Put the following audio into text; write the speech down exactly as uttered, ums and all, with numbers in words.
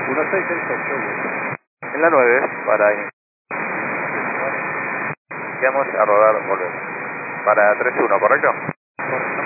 uno seis seis ocho. En la nueve, para in- Vamos a rodar, volvemos. Para tres uno, ¿correcto?